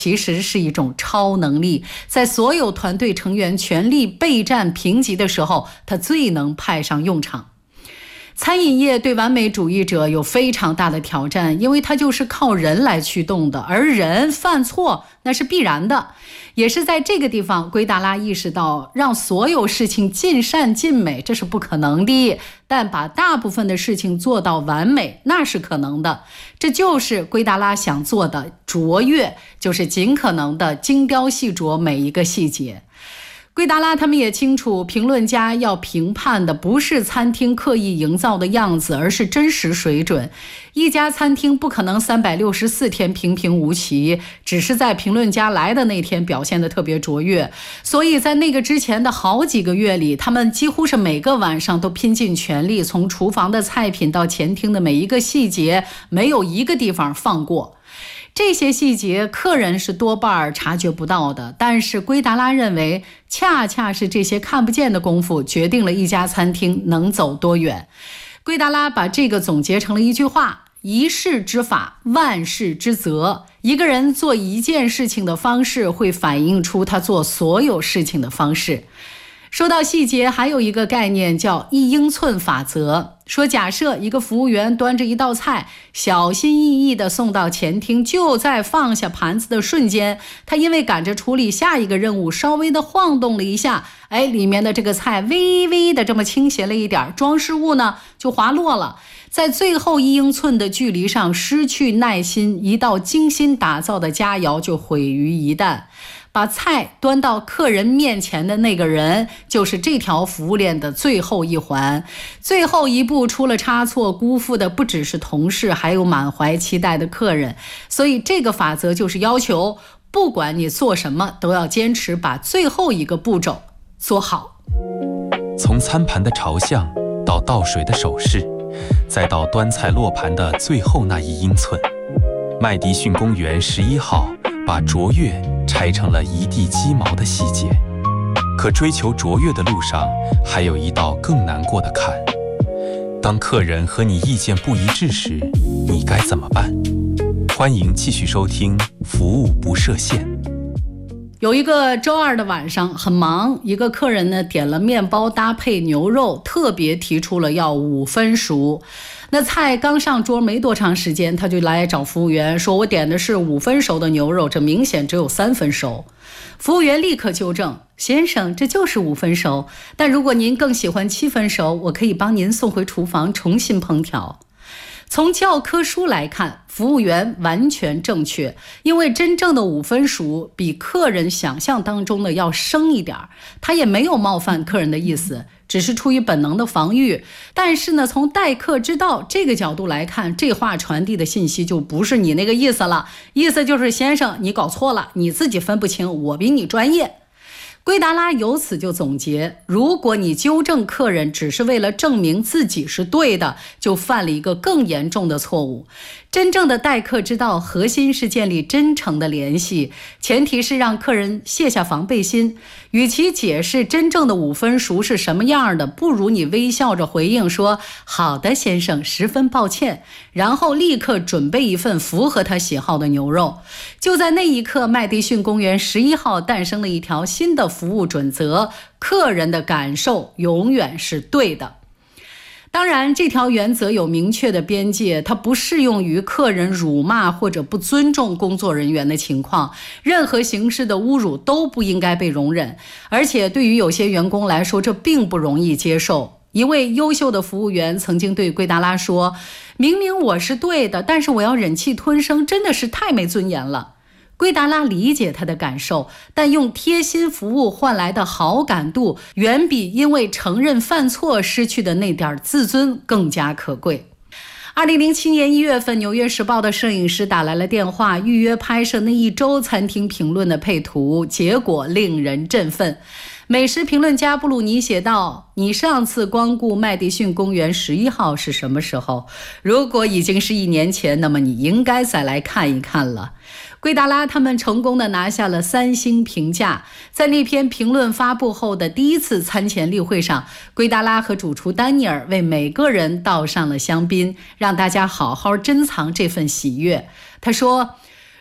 其实是一种超能力，在所有团队成员全力备战评级的时候，它最能派上用场。餐饮业对完美主义者有非常大的挑战，因为它就是靠人来驱动的，而人犯错那是必然的。也是在这个地方，圭达拉意识到让所有事情尽善尽美这是不可能的，但把大部分的事情做到完美那是可能的。这就是圭达拉想做的卓越，就是尽可能的精雕细琢每一个细节。圭达拉他们也清楚，评论家要评判的不是餐厅刻意营造的样子，而是真实水准。一家餐厅不可能364天平平无奇，只是在评论家来的那天表现得特别卓越。所以在那个之前的好几个月里，他们几乎是每个晚上都拼尽全力，从厨房的菜品到前厅的每一个细节，没有一个地方放过。这些细节客人是多半察觉不到的，但是圭达拉认为恰恰是这些看不见的功夫决定了一家餐厅能走多远。圭达拉把这个总结成了一句话：一事之法，万事之责。一个人做一件事情的方式会反映出他做所有事情的方式。说到细节，还有一个概念叫1英寸法则，说假设一个服务员端着一道菜，小心翼翼地送到前厅，就在放下盘子的瞬间，他因为赶着处理下一个任务，稍微的晃动了一下，里面的这个菜微微的这么倾斜了一点，装饰物呢就滑落了。在最后1英寸的距离上失去耐心，一道精心打造的佳肴就毁于一旦。把菜端到客人面前的那个人，就是这条服务链的最后一环。最后一步出了差错，辜负的不只是同事，还有满怀期待的客人。所以这个法则就是要求，不管你做什么，都要坚持把最后一个步骤做好。 从餐盘的朝向到倒水的手势，再到端菜落盘的最后那1英寸，麦迪逊公园11号把卓越拆成了一地鸡毛的细节。可追求卓越的路上，还有一道更难过的坎。当客人和你意见不一致时，你该怎么办？欢迎继续收听服务不设限。 有一个周二的晚上很忙，一个客人呢点了面包搭配牛肉，特别提出了要5分熟。那菜刚上桌没多长时间，他就来找服务员说，我点的是5分熟的牛肉，这明显只有3分熟。服务员立刻纠正，先生，这就是5分熟，但如果您更喜欢7分熟，我可以帮您送回厨房重新烹调。从教科书来看，服务员完全正确，因为真正的5分熟比客人想象当中的要生一点，他也没有冒犯客人的意思，只是出于本能的防御。但是呢，从待客之道这个角度来看，这话传递的信息就不是你那个意思了，意思就是先生，你搞错了，你自己分不清，我比你专业。圭达拉由此就总结，如果你纠正客人只是为了证明自己是对的，就犯了一个更严重的错误。真正的待客之道，核心是建立真诚的联系，前提是让客人卸下防备心。与其解释真正的5分熟是什么样的，不如你微笑着回应说，好的先生，十分抱歉，然后立刻准备一份符合他喜好的牛肉。就在那一刻，麦迪逊公园11号诞生了一条新的服务准则，客人的感受永远是对的。当然，这条原则有明确的边界，它不适用于客人辱骂或者不尊重工作人员的情况，任何形式的侮辱都不应该被容忍。而且对于有些员工来说，这并不容易接受。一位优秀的服务员曾经对圭达拉说，明明我是对的，但是我要忍气吞声，真的是太没尊严了。圭达拉理解他的感受，但用贴心服务换来的好感度，远比因为承认犯错失去的那点自尊更加可贵。2007年1月份，《纽约时报》的摄影师打来了电话，预约拍摄那一周餐厅评论的配图，结果令人振奋。美食评论家布鲁尼写道，你上次光顾麦迪逊公园11号是什么时候？如果已经是1年前，那么你应该再来看一看了。圭达拉他们成功地拿下了3星评价。在那篇评论发布后的第一次餐前例会上，圭达拉和主厨丹尼尔为每个人倒上了香槟，让大家好好珍藏这份喜悦。他说，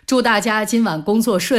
祝大家今晚工作顺利。